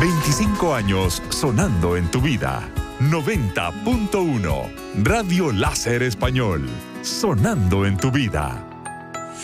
25 años sonando en tu vida. 90.1 Radio Láser Español. Sonando en tu vida.